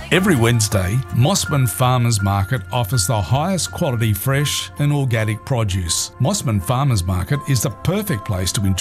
Every Wednesday, Mossman Farmers Market offers the highest quality fresh and organic produce. Mossman Farmers Market is the perfect place to enjoy